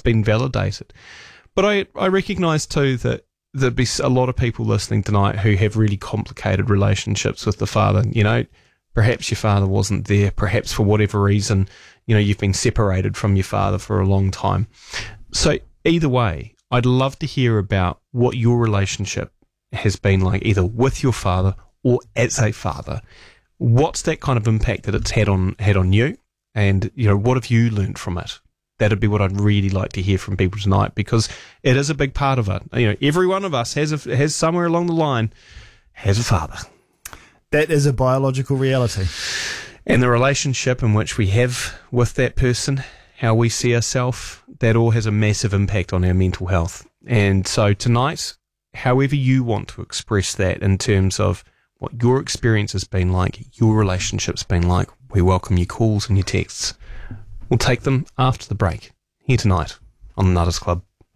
been validated. But I recognise too that there'd be a lot of people listening tonight who have really complicated relationships with the father. You know, perhaps your father wasn't there, perhaps for whatever reason, you know, you've been separated from your father for a long time. So either way, I'd love to hear about what your relationship has been like, either with your father or as a father. What's that kind of impact that it's had on you? And, you know, what have you learned from it? That'd be what I'd really like to hear from people tonight, because it is a big part of it. You know, every one of us has somewhere along the line has a father. That is a biological reality. And the relationship in which we have with that person, how we see ourselves, that all has a massive impact on our mental health. And so tonight, however you want to express that in terms of what your experience has been like, your relationship's been like, we welcome your calls and your texts. We'll take them after the break, here tonight on the Nutters Club.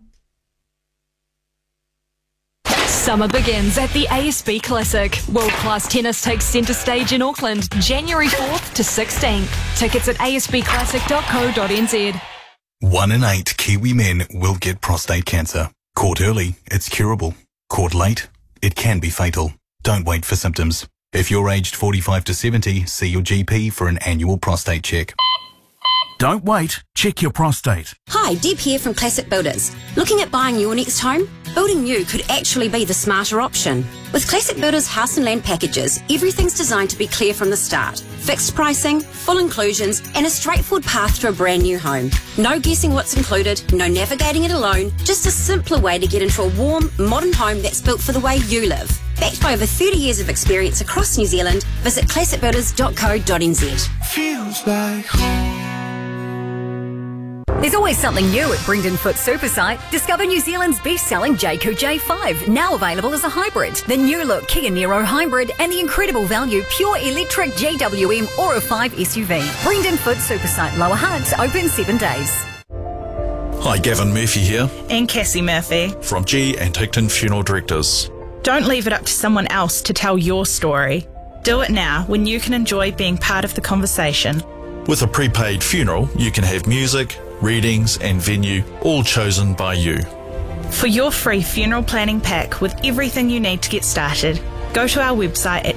Summer begins at the ASB Classic. World-class tennis takes centre stage in Auckland, January 4th to 16th. Tickets at asbclassic.co.nz. 1 in 8 Kiwi men will get prostate cancer. Caught early, it's curable. Caught late, it can be fatal. Don't wait for symptoms. If you're aged 45 to 70, see your GP for an annual prostate check. Don't wait. Check your prostate. Hi, Deb here from Classic Builders. Looking at buying your next home? Building new could actually be the smarter option. With Classic Builders house and land packages, everything's designed to be clear from the start. Fixed pricing, full inclusions, and a straightforward path to a brand new home. No guessing what's included, no navigating it alone, just a simpler way to get into a warm, modern home that's built for the way you live. Backed by over 30 years of experience across New Zealand, visit classicbuilders.co.nz. Feels like home. There's always something new at Brendan Foot Supersite. Discover New Zealand's best-selling Jayco J5, now available as a hybrid. The new-look Kia Niro Hybrid and the incredible value pure electric GWM Aura 5 SUV. Brendan Foot Supersite, Lower Hunt, open 7 days. Hi, Gavin Murphy here And Cassie Murphy. from G and Tigton Funeral Directors. Don't leave it up to someone else to tell your story. Do it now when you can enjoy being part of the conversation. With a prepaid funeral, you can have music, readings and venue all chosen by you. For your free funeral planning pack with everything you need to get started, go to our website at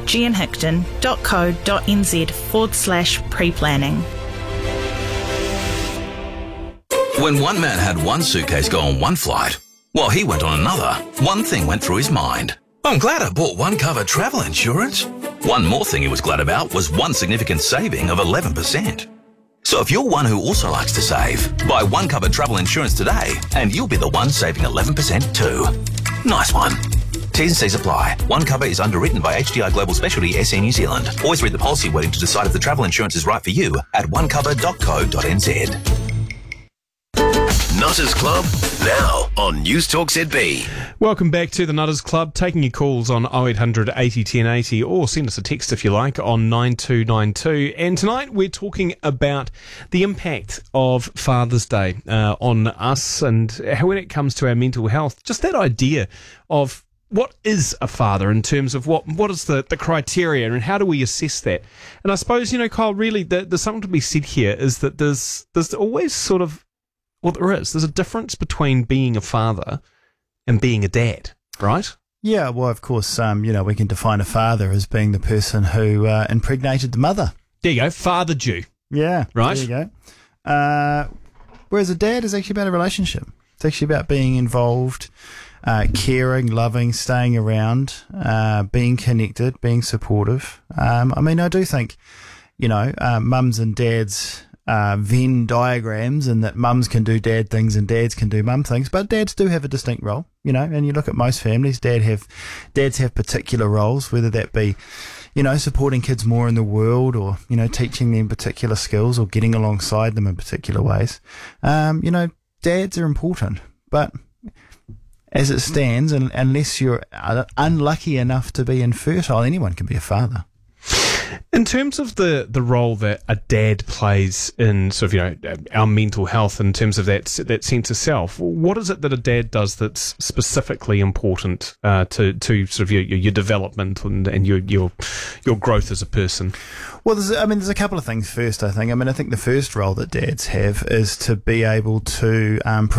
gianhickton.co.nz/pre-planning. When one man had one suitcase go on one flight, while he went on another, one thing went through his mind. I'm glad I bought one cover travel insurance. One more thing he was glad about was one significant saving of 11%. So if you're one who also likes to save, buy one cover travel insurance today and you'll be the one saving 11% too. Nice one. T's and C's apply. One cover is underwritten by HDI Global Specialty SE New Zealand. Always read the policy wording to decide if the travel insurance is right for you at onecover.co.nz. Nutters Club, now on News Talk ZB. Welcome back to the Nutters Club, taking your calls on 0800 80 1080 or send us a text if you like on 9292. And tonight we're talking about the impact of Father's Day on us and how when it comes to our mental health, just that idea of what is a father in terms of what is the criteria and how do we assess that? And I suppose, you know, Kyle, really there's something to be said here is that there's always sort of, well, there's a difference between being a father and being a dad, right? Yeah, well, of course, you know, we can define a father as being the person who impregnated the mother. There you go, fathered you. Yeah, right. There you go. Whereas a dad is actually about a relationship. It's actually about being involved, caring, loving, staying around, being connected, being supportive. I mean, I do think, you know, mums and dads Venn diagrams, and that mums can do dad things and dads can do mum things, but dads do have a distinct role, you know, and you look at most families, dads have particular roles, whether that be, you know, supporting kids more in the world or, you know, teaching them particular skills or getting alongside them in particular ways. You know, dads are important, but as it stands, and unless you're unlucky enough to be infertile, anyone can be a father. In terms of the role that a dad plays in sort of, you know, our mental health in terms of that sense of self, what is it that a dad does that's specifically important to sort of your development and your growth as a person? Well, there's a couple of things first, I think. I think the first role that dads have is to be able to